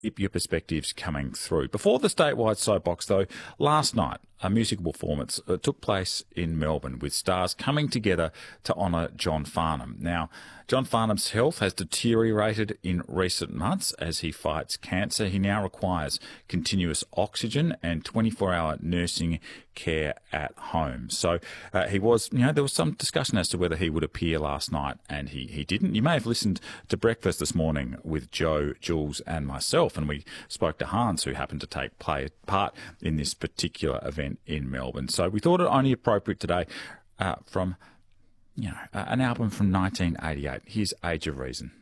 Keep your perspectives coming through. Before the statewide soapbox, though, last night a musical performance took place in Melbourne with stars coming together to honour John Farnham. Now, John Farnham's health has deteriorated in recent months as he fights cancer. He now requires continuous oxygen and 24-hour nursing care at home. So there was some discussion as to whether he would appear last night, and he didn't. You may have listened to Breakfast this morning with Joe, Jules and myself, and we spoke to Hans, who happened to take part in this particular event in Melbourne. So we thought it only appropriate today from an album from 1988. Here's Age of Reason.